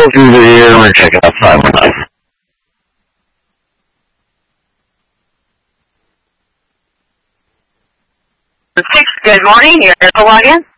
go through the air and we're checking out 519. Good morning, here's the login.